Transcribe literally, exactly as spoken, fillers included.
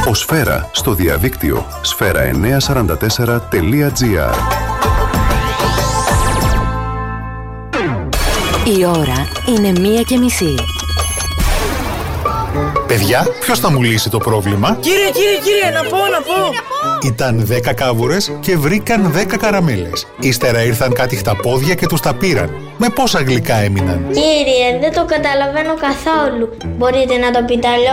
Ο Σφαίρα στο διαδίκτυο σφαίρα εννιακόσια σαράντα τέσσερα τελεία τζι άρ. Η ώρα είναι μία και μισή. Παιδιά, ποιος θα μου λύσει το πρόβλημα? Κύριε, κύριε, κύριε, να πω, να πω. Ήταν δέκα κάβουρες και βρήκαν δέκα καραμέλες. Ύστερα ήρθαν κάτι χταπόδια και τους τα πήραν. Με πόσα γλυκά έμειναν? Κύριε, δεν το καταλαβαίνω καθόλου. Μπορείτε να το πείτε αλλιώς?